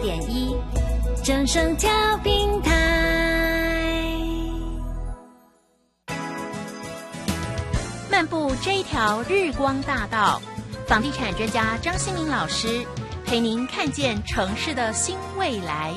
104.1正声调频台。漫步这一条日光大道，房地产专家张新民老师陪您看见城市的新未来。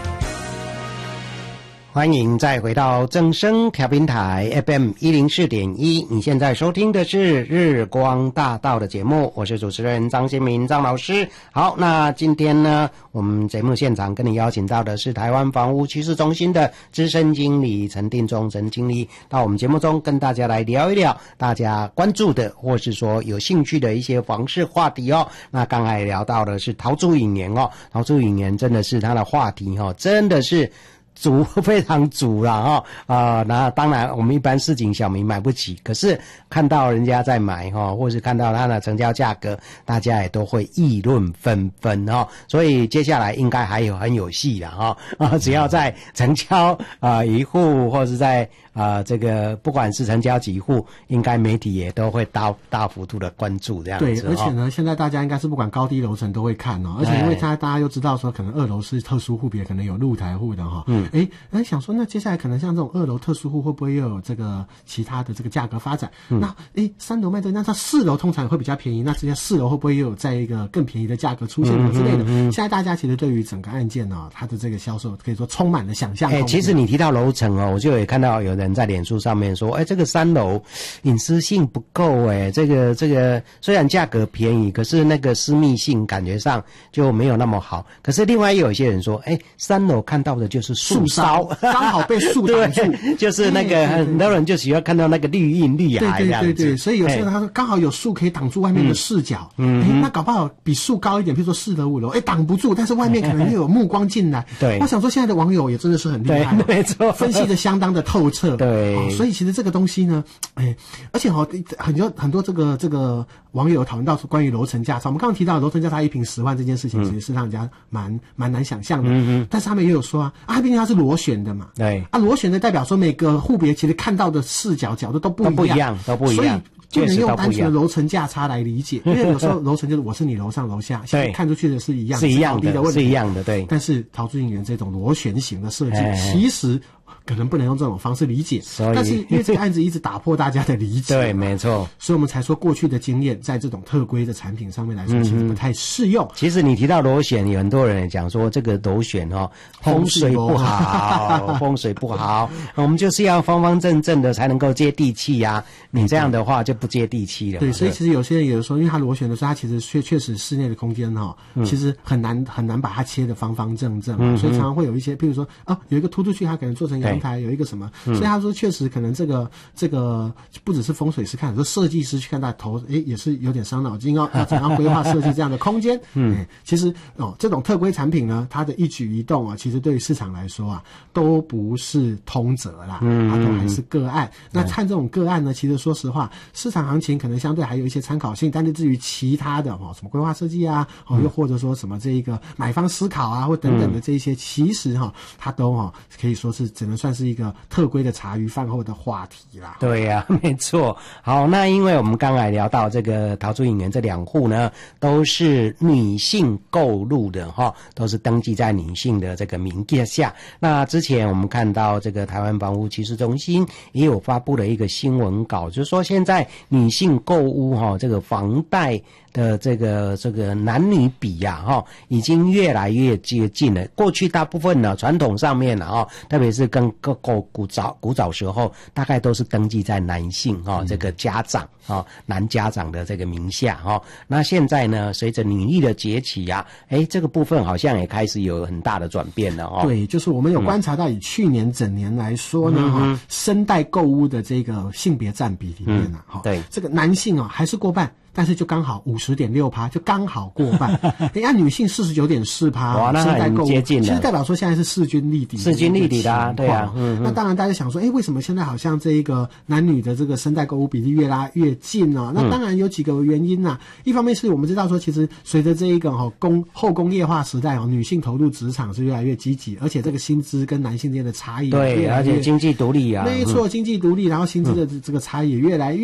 欢迎再回到正声调频台 FM 104.1，你现在收听的是日光大道的节目，我是主持人张新民张老师。好，那今天呢，我们节目现场跟你邀请到的是台湾房屋趋势中心的资深经理陈定忠陈经理，到我们节目中跟大家来聊一聊大家关注的或是说有兴趣的一些房市话题哦。那刚才聊到的是陶朱隐园哦，陶朱隐园真的是它的话题哦，真的是非常足了那当然我们一般市井小民买不起，可是看到人家在买或是看到它的成交价格，大家也都会议论纷纷所以接下来应该还有很有戏的只要在成交一户或是在这个不管是成交几户，应该媒体也都会大幅度的关注这样子。 对，而且呢，现在大家应该是不管高低楼层都会看而且因为大家又知道说，可能二楼是特殊户别，可能有露台户的想说那接下来可能像这种二楼特殊户会不会又有这个其他的这个价格发展？那三楼卖这，那它四楼通常会比较便宜，那直接四楼会不会又有在一个更便宜的价格出现之类的？现在大家其实对于整个案件它的这个销售可以说充满了想象空间。 其实你提到楼层我就也看到有人在脸书上面说，这个三楼隐私性不够这个虽然价格便宜，可是那个私密性感觉上就没有那么好。可是另外又有些人说，三楼看到的就是树梢， 刚好被树挡住， 就是那个很多人就喜欢看到那个绿荫绿芽这样子。 对，所以有时候他说刚好有树可以挡住外面的视角，那搞不好比树高一点，比如说4楼5楼，挡不住，但是外面可能又有目光进来。 对， 我想说现在的网友也真的是很厉害， 没错， 分析的相当的透彻。 对， 所以其实这个东西呢，而且很多这个网友讨论到关于楼层价差，我们刚刚提到楼层价差1坪10万这件事情，其实是让人家蛮难想象的。但是他们也有说毕竟它是螺旋的嘛， 对螺旋的代表说每个户别其实看到的视角角度都不一样， 都不一样。 不能用单纯的楼层价差来理解，因为有时候楼层就是我是你楼上楼下，现在看出去的是一样的， 是一样的，对。 但是陶朱隐园这种螺旋形的设计，其实可能不能用这种方式理解，但是因为这个案子一直打破大家的理解， 对，没错， 所以我们才说过去的经验在这种特规的产品上面来说，其实不太适用。 其实你提到螺旋，有很多人也讲说这个螺旋风水不好，风水不好，我们就是要方方正正的才能够接地气啊，你这样的话就不接地气了。 对，所以其实有些人有的时候，因为它螺旋的时候，它其实确实室内的空间其实很难把它切得方方正正，所以常常会有一些，譬如说有一个突出去，它可能做成阳台，有一个什么，所以他说确实可能这个不只是风水师看，说设计师去看他头，也是有点伤脑筋要怎样规划设计这样的空间。其实这种特规产品呢，它的一举一动其实对于市场来说都不是通则啦，它都还是个案。那看这种个案呢，其实说实话，市场行情可能相对还有一些参考性，但是至于其他的什么规划设计又或者说什么这一个买方思考或等等的这一些，其实它都可以说是只能算是一个特规的茶余饭后的话题啦。 对呀，没错。好，那因为我们刚才聊到这个陶朱隐园这2户呢，都是女性购入的都是登记在女性的这个名义下。那之前我们看到这个台湾房屋趋势中心也有发布了一个新闻稿，就是说现在女性购屋这个房贷的这个男女比已经越来越接近了。过去大部分呢，传统上面特别是跟古早时候，大概都是登记在男性这个家长男家长的这个名下那现在呢，随着女力的崛起这个部分好像也开始有很大的转变了对，就是我们有观察到，以去年整年来说呢生代购屋的这个性别占比里面对， 这个男性还是过半。但是就刚好50.6%，就刚好过半。女性49.4%， 哇，那很接近了。 其实代表说现在是势均力敌的， 对啊。 那当然大家想说，为什么现在好像这一个男女的这个生代购物比例越拉越近呢？那当然有几个原因一方面是我们知道说，其实随着这一个后工业化时代女性投入职场是越来越积极，而且这个薪资跟男性之间的差异对，而且经济独立没错，经济独立，然后薪资的这个差异也越来越